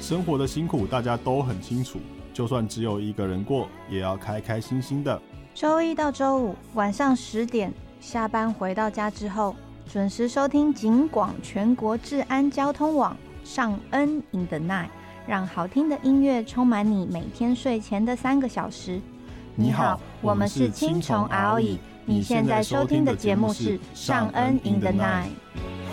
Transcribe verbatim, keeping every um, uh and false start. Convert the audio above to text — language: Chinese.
生活的辛苦大家都很清楚，就算只有一个人过，也要开开心心的。 周一到周五晚上十点下班回到家之后，准时收听警广全国治安交通网尚恩 in the night， 让好听的音乐充满你每天睡前的三个小时。你好，我们是青虫 R O E， 你现在收听的节目是尚恩 in the night。